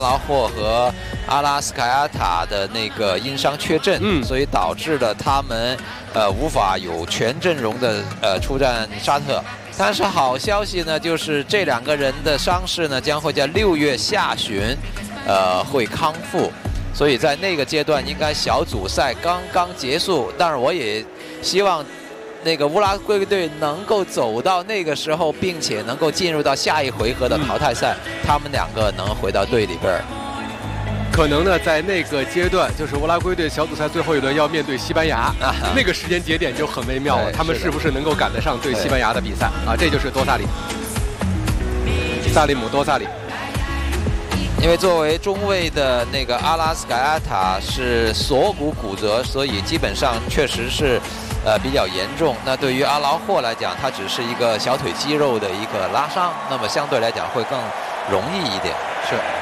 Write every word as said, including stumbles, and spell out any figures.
拉霍和阿拉斯卡亚塔的那个因伤缺阵， 嗯， 所以导致了他们呃无法有全阵容的呃出战沙特。但是好消息呢，就是这两个人的伤势呢将会在六月下旬呃会康复，所以在那个阶段应该小组赛刚刚结束。当然，我也希望那个乌拉圭队能够走到那个时候，并且能够进入到下一回合的淘汰赛，嗯、他们两个能回到队里边。 可能呢，在那个阶段，就是乌拉圭队小组赛最后一轮要面对西班牙，啊、那个时间节点就很微妙了。他们是不是能够赶得上对西班牙的比赛啊？这就是多萨里，萨利姆多萨里。 因为作为中卫的那个阿拉斯卡亚塔是锁骨骨折，所以基本上确实是。呃，比较严重。那对于阿劳霍来讲，他只是一个小腿肌肉的一个拉伤，那么相对来讲会更容易一点。 是。